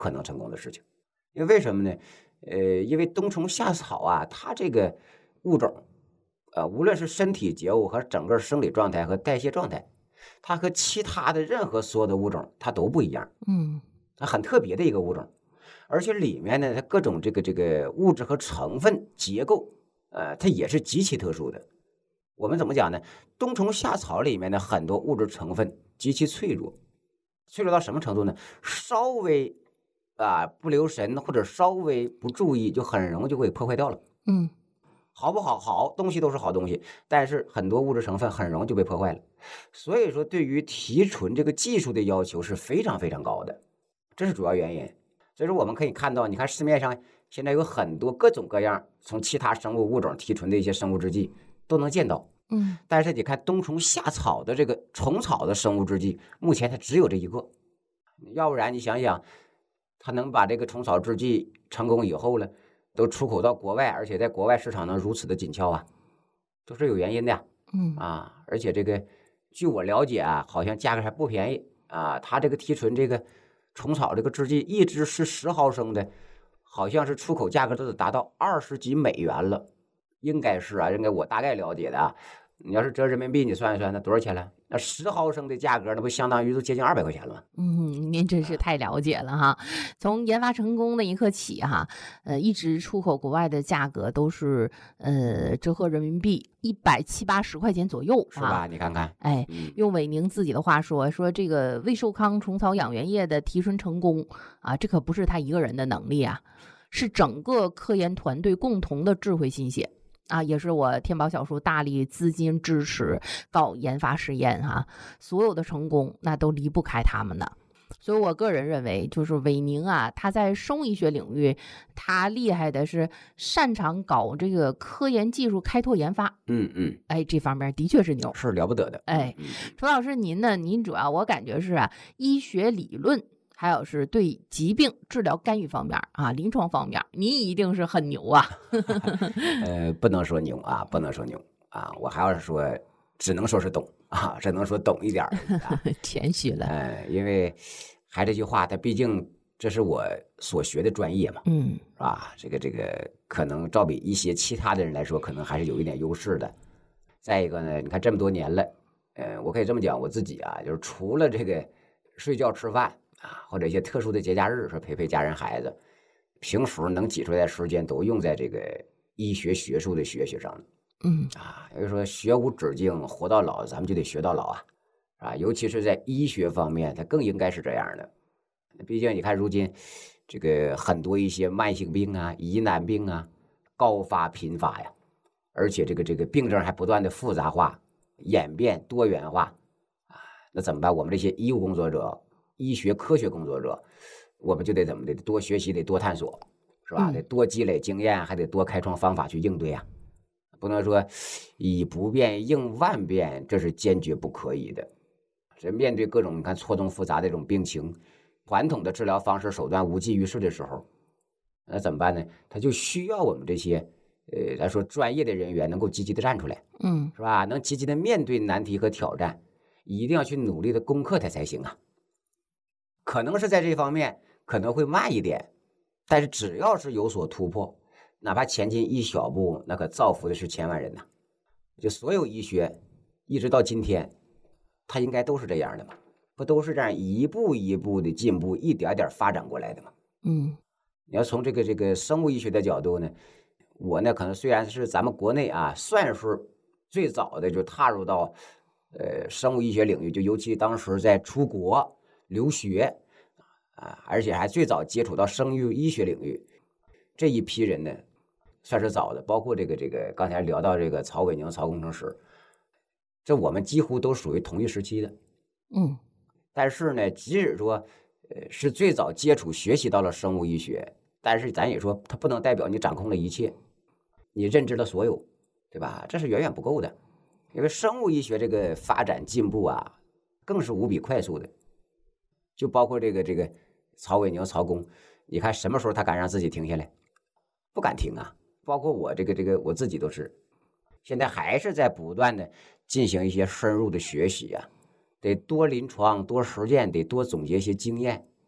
可能成功的事情。因为什么呢？因为冬虫夏草啊，它这个物种，无论是身体结构和整个生理状态和代谢状态，它和其他的任何所有的物种它都不一样。它很特别的一个物种，而且里面呢，它各种这个物质和成分结构，它也是极其特殊的。我们怎么讲呢？冬虫夏草里面的很多物质成分极其脆弱，脆弱到什么程度呢？稍微不留神或者稍微不注意，就很容易就会破坏掉了。好不好？好东西都是好东西，但是很多物质成分很容易就被破坏了。所以说，对于提纯这个技术的要求是非常非常高的，这是主要原因。所以说，我们可以看到，你看市面上现在有很多各种各样从其他生物物种提纯的一些生物制剂都能见到。但是你看冬虫夏草的这个虫草的生物制剂，目前它只有这一个。要不然你想想，它能把这个虫草制剂成功以后了，都出口到国外，而且在国外市场能如此的紧俏啊，都是有原因的呀。而且这个据我了解啊，好像价格还不便宜啊。它这个提纯这个虫草这个制剂，一支是10毫升的，好像是出口价格都得达到20几美元了，应该是啊，应该我大概了解的啊。你要是折人民币，你算一算，那多少钱了？那10毫升的价格，那不相当于都接近200块钱了吗？ 您真是太了解了哈。从研发成功的一刻起哈，一直出口国外的价格都是折合人民币170-180块钱左右， 是吧？你看看， 用韦宁自己的话说这个魏寿康虫草养元液的提纯成功啊，这可不是他一个人的能力啊，是整个科研团队共同的智慧心血。也是我天宝小叔大力资金支持搞研发实验哈，所有的成功那都离不开他们的。所以我个人认为，就是韦宁啊，他在生物医学领域，他厉害的是擅长搞这个科研技术开拓研发。这方面的确是牛， 是了不得的。 楚老师您呢？您主要我感觉是医学理论。还有是对疾病治疗干预方面临床方面，您一定是很牛啊。 不能说牛啊，不能说牛啊，我还要说，只能说是懂啊，只能说懂一点谦虚了。 因为还这句话，它毕竟这是我所学的专业嘛，是吧？这个可能照比一些其他的人来说，可能还是有一点优势的。再一个呢，你看这么多年了，我可以这么讲，我自己就是除了这个睡觉吃饭。或者一些特殊的节假日，说陪家人孩子，平时能挤出来的时间都用在这个医学学术的学习上了。有人说学无止境，活到老，咱们就得学到老尤其是在医学方面，它更应该是这样的。毕竟你看，如今这个很多一些慢性病疑难病高发频发呀，而且这个病症还不断的复杂化、演变、多元化那怎么办？我们这些医务工作者。医学科学工作者，我们就得怎么的多学习，得多探索，是吧？得多积累经验，还得多开创方法去应对不能说以不变应万变，这是坚决不可以的。这面对各种你看错综复杂的这种病情，传统的治疗方式手段无济于事的时候，那怎么办呢？他就需要我们这些咱说专业的人员能够积极的站出来，是吧？能积极的面对难题和挑战，一定要去努力的攻克它才行可能是在这方面可能会慢一点，但是只要是有所突破，哪怕前进一小步，那可造福的是千万人就所有医学一直到今天，它应该都是这样的嘛？不都是这样一步一步的进步，一点点发展过来的吗？你要从这个生物医学的角度呢，我呢可能虽然是咱们国内算是最早的就踏入到生物医学领域，就尤其当时在出国留学而且还最早接触到生育医学领域这一批人呢，算是早的。包括这个刚才聊到这个曹伟宁曹工程师，这我们几乎都属于同一时期的。但是呢，即使说是最早接触学习到了生物医学，但是咱也说它不能代表你掌控了一切，你认知了所有，对吧？这是远远不够的。因为生物医学这个发展进步更是无比快速的。就包括这个曹伟宁曹工，你看什么时候他敢让自己停下来？不敢停包括我这个我自己都是，现在还是在不断的进行一些深入的学习得多临床多实践，得多总结一些经验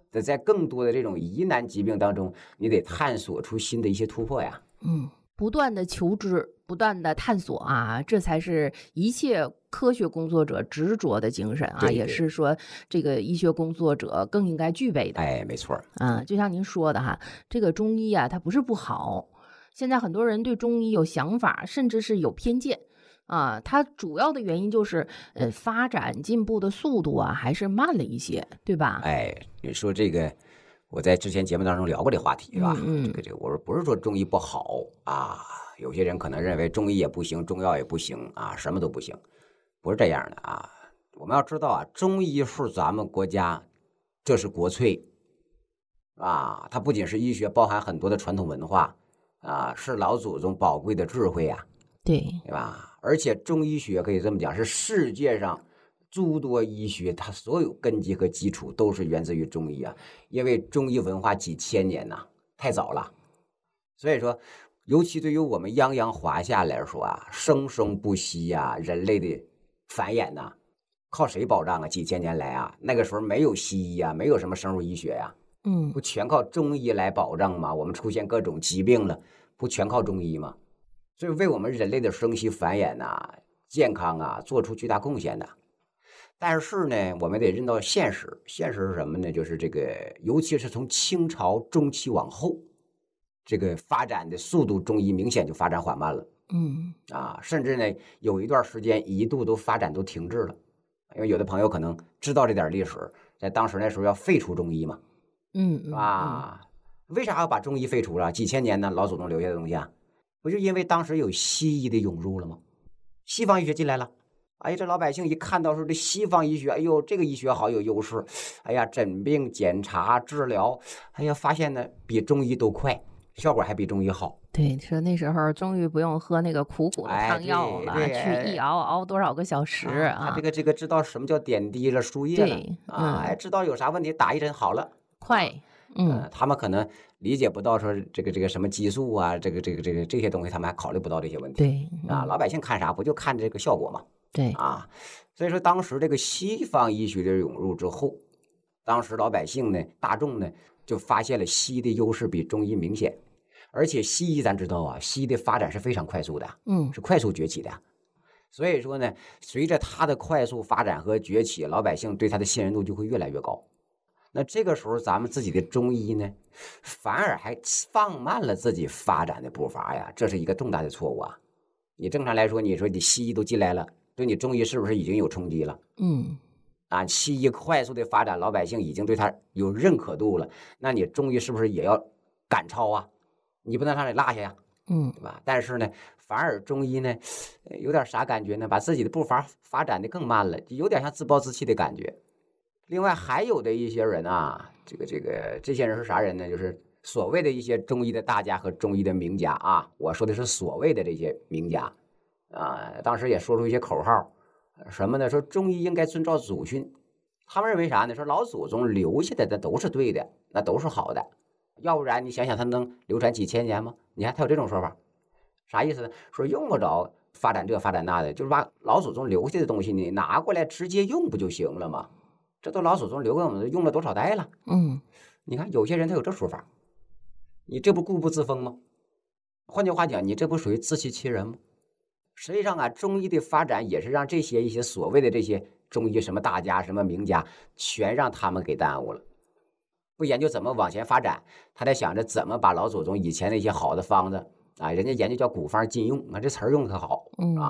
在更多的这种疑难疾病当中，你得探索出新的一些突破呀。 不断的求知，不断的探索啊，这才是一切科学工作者执着的精神啊，也是说这个医学工作者更应该具备的。 哎，没错。 就像您说的哈，这个中医啊，它不是不好，现在很多人对中医有想法，甚至是有偏见啊。它主要的原因就是发展进步的速度啊，还是慢了一些，对吧？ 哎，你说这个。我在之前节目当中聊过这话题，是吧？这个，我说不是说中医不好啊，有些人可能认为中医也不行，中药也不行啊，什么都不行，不是这样的啊。我们要知道啊，中医是咱们国家，这是国粹啊，它不仅是医学，包含很多的传统文化啊，是老祖宗宝贵的智慧啊， 对吧？而且中医学可以这么讲，是世界上诸多医学，它所有根基和基础都是源自于中医啊，因为中医文化几千年呐，太早了。所以说，尤其对于我们泱泱华夏来说啊，生生不息呀，人类的繁衍呐，靠谁保障啊？几千年来啊，那个时候没有西医啊，没有什么生物医学呀，不全靠中医来保障吗？我们出现各种疾病了，不全靠中医吗？所以为我们人类的生息繁衍呐、健康啊，做出巨大贡献的。但是呢，我们得认到现实，现实是什么呢？就是这个，尤其是从清朝中期往后，这个发展的速度，中医明显就发展缓慢了。甚至呢，有一段时间一度都发展都停滞了，因为有的朋友可能知道这点历史，在当时那时候要废除中医嘛，为啥要把中医废除了？几千年呢，老祖宗留下的东西啊，不就因为当时有西医的涌入了吗？西方医学进来了。哎呀，这老百姓一看到说这西方医学，哎呦，这个医学好有优势，哎呀，诊病、检查、治疗，哎呀，发现呢比中医都快，效果还比中医好。 对，说那时候终于不用喝那个苦苦的汤药了，去一熬多少个小时啊！ 他这个知道什么叫点滴了、输液了知道有啥问题打一针好了， 快。 他们可能理解不到说这个什么激素啊，这些东西他们还考虑不到这些问题。 对老百姓看啥不就看这个效果吗？ 对所以说当时这个西方医学的涌入之后，当时老百姓呢、大众呢就发现了西医的优势比中医明显，而且西医咱知道啊，西医的发展是非常快速的，是快速崛起的。所以说呢，随着它的快速发展和崛起，老百姓对它的信任度就会越来越高。那这个时候咱们自己的中医呢，反而还放慢了自己发展的步伐呀，这是一个重大的错误啊。你正常来说，你说你西医都进来了，对你中医是不是已经有冲击了？西医快速的发展，老百姓已经对它有认可度了，那你中医是不是也要赶超啊？你不能让你落下呀，对吧？但是呢，反而中医呢，有点啥感觉呢？把自己的步伐发展的更慢了，有点像自暴自弃的感觉。另外还有的一些人啊，这些人是啥人呢？就是所谓的一些中医的大家和中医的名家啊，我说的是所谓的这些名家当时也说出一些口号，什么呢？说中医应该遵照祖训，他们认为啥呢？说老祖宗留下的那都是对的，那都是好的，要不然你想想他能流传几千年吗？你看他有这种说法，啥意思呢？说用不着发展这发展那的，就是把老祖宗留下的东西你拿过来直接用不就行了吗？这都老祖宗留给我们用了多少代了？你看有些人他有这说法，你这不固步自封吗？换句话讲，你这不属于自欺欺人吗？实际上啊，中医的发展也是让一些所谓的这些中医什么大家什么名家，全让他们给耽误了。不研究怎么往前发展，他在想着怎么把老祖宗以前那些好的方子人家研究叫古方禁用这词儿用的可好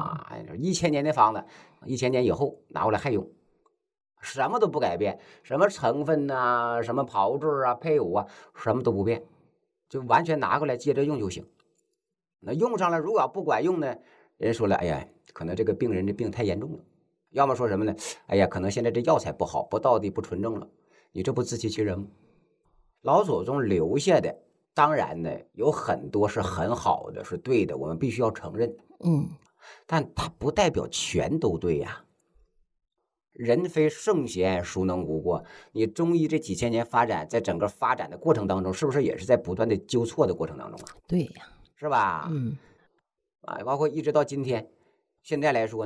1000年的方子，1000年以后拿过来还用。什么都不改变，什么成分什么炮制配伍什么都不变，就完全拿过来接着用就行。那用上了，如果要不管用呢，人说了，哎呀，可能这个病人的病太严重了，要么说什么呢？哎呀，可能现在这药材不好，不到底不纯正了，你这不自欺欺人吗？老祖宗留下的，当然呢，有很多是很好的，是对的，我们必须要承认。但它不代表全都对呀。人非圣贤，孰能无过？你中医这几千年发展，在整个发展的过程当中，是不是也是在不断的纠错的过程当中啊？ 对呀， 是吧？包括一直到今天，现在来说呢，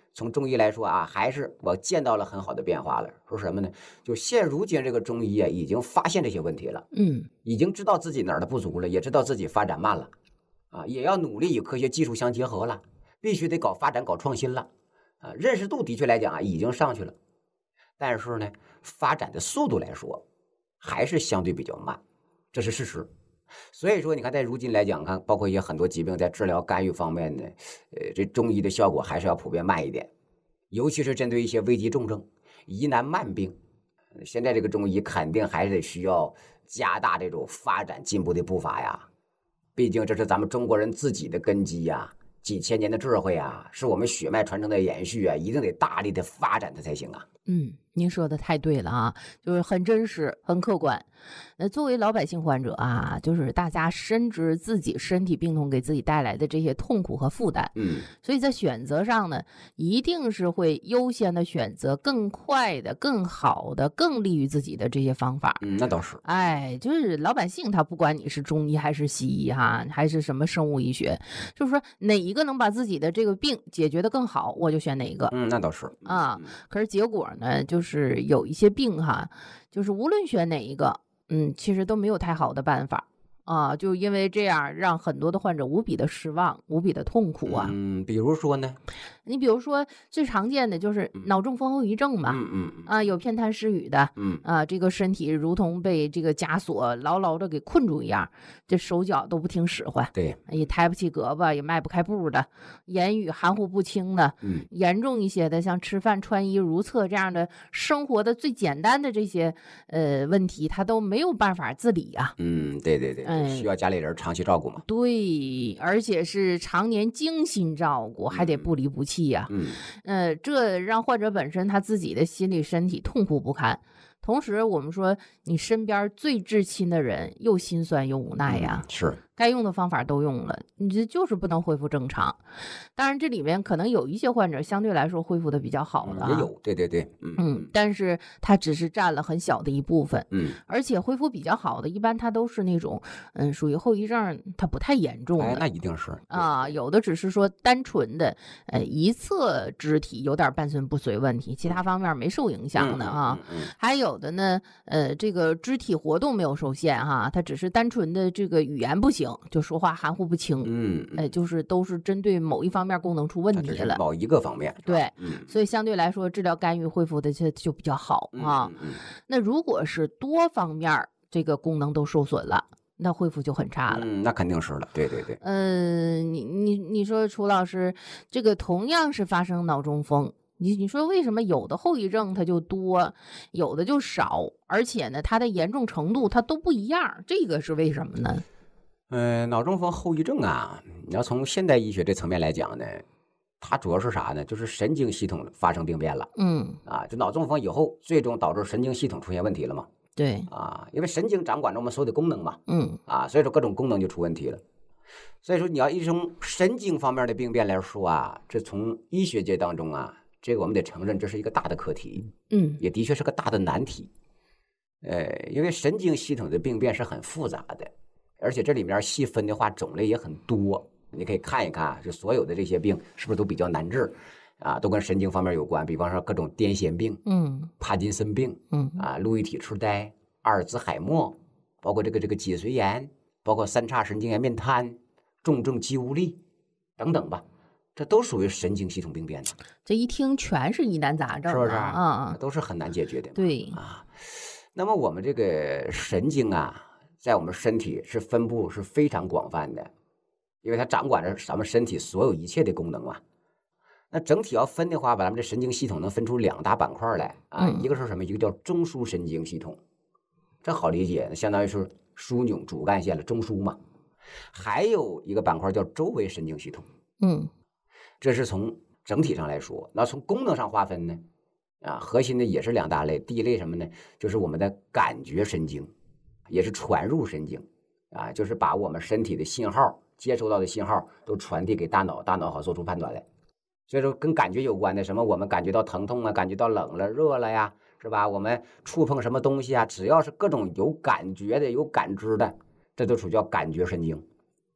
从中医来说啊，还是我见到了很好的变化了。说什么呢？就现如今这个中医啊，已经发现这些问题了，已经知道自己哪儿的不足了，也知道自己发展慢了，啊，也要努力与科学技术相结合了，必须得搞发展、搞创新了，啊，认识度的确来讲啊，已经上去了，但是呢，发展的速度来说，还是相对比较慢，这是事实。所以说，你看，在如今来讲，看包括一些很多疾病在治疗干预方面呢，这中医的效果还是要普遍慢一点，尤其是针对一些危急重症、疑难慢病，现在这个中医肯定还是得需要加大这种发展进步的步伐呀。毕竟这是咱们中国人自己的根基呀，几千年的智慧啊，是我们血脉传承的延续啊，一定得大力的发展它才行啊。 您说的太对了啊，就是很真实、很客观。作为老百姓患者啊，就是大家深知自己身体病痛给自己带来的这些痛苦和负担，所以在选择上呢，一定是会优先的选择更快的、更好的、更利于自己的这些方法。 那倒是。 就是老百姓他不管你是中医还是西医哈，还是什么生物医学，就是说哪一个能把自己的这个病解决得更好，我就选哪一个。 那倒是啊。可是结果呢，就是有一些病哈，就是无论选哪一个，其实都没有太好的办法啊，就因为这样让很多的患者无比的失望，无比的痛苦啊。 比如说呢？ 你比如说最常见的就是脑中风后遗症嘛，有偏瘫失语的，这个身体如同被这个枷锁牢牢的给困住一样，这手脚都不听使唤， 对， 也抬不起胳膊，也迈不开步的，言语含糊不清的，严重一些的像吃饭穿衣如厕这样的生活的最简单的这些问题，他都没有办法自理啊。 对对对，需要家里人长期照顾嘛。 对，而且是常年精心照顾，还得不离不弃呀。这让患者本身他自己的心理身体痛苦不堪，同时我们说你身边最至亲的人又心酸又无奈呀。 是。 该用的方法都用了，你这就是不能恢复正常。当然这里面可能有一些患者相对来说恢复的比较好的， 也有，对对对， 但是它只是占了很小的一部分，而且恢复比较好的一般它都是那种属于后遗症，它不太严重的。 那一定是啊，有的只是说单纯的一侧肢体有点半身不遂问题，其他方面没受影响的啊。还有的呢这个肢体活动没有受限哈，它只是单纯的这个语言不行，就说话含糊不清，就是都是针对某一方面功能出问题了， 某一个方面。 对，所以相对来说治疗干预恢复的就比较好啊。那如果是多方面这个功能都受损了，那恢复就很差了。 那肯定是了，对对对。 你说楚老师，这个同样是发生脑中风，你说为什么有的后遗症它就多，有的就少，而且呢它的严重程度它都不一样，这个是为什么呢？ 脑中风后遗症啊，你要从现代医学这层面来讲呢，它主要是啥呢？就是神经系统发生病变了。就脑中风以后，最终导致神经系统出现问题了嘛？ 对因为神经掌管着我们所有的功能嘛。所以说各种功能就出问题了。所以说你要一从神经方面的病变来说啊，这从医学界当中啊，这个我们得承认这是一个大的课题。也的确是个大的难题。因为神经系统的病变是很复杂的。而且这里面细分的话种类也很多，你可以看一看，就所有的这些病是不是都比较难治都跟神经方面有关，比方说各种癫痫病，帕金森病，路易体痴呆、阿尔兹海默，包括这个脊髓炎，包括三叉神经元面瘫、重症肌无力等等吧，这都属于神经系统病变的。 这一听全是疑难杂症， 是不是都是很难解决的。 对那么我们这个神经啊，在我们身体是分布是非常广泛的，因为它掌管着咱们身体所有一切的功能嘛。那整体要分的话，把咱们这神经系统能分出2大板块来一个是什么？一个叫中枢神经系统，这好理解，相当于是枢纽主干线了，中枢嘛。还有一个板块叫周围神经系统，这是从整体上来说。那从功能上划分呢，核心的也是2大类。第一类什么呢？就是我们的感觉神经。也是传入神经就是把我们身体的信号接收到的信号都传递给大脑，大脑好做出判断来。所以说跟感觉有关的，什么我们感觉到疼痛啊，感觉到冷了热了呀，是吧？我们触碰什么东西啊，只要是各种有感觉的有感知的，这都属于叫感觉神经。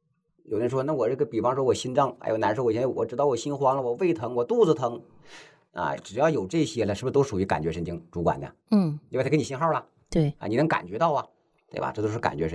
有人说，那我这个比方说我心脏哎呦难受，我现在我知道我心慌了，我胃疼，我肚子疼啊，只要有这些了，是不是都属于感觉神经主管的？因为它给你信号了， 对啊，你能感觉到啊，对吧？这都是感觉神经。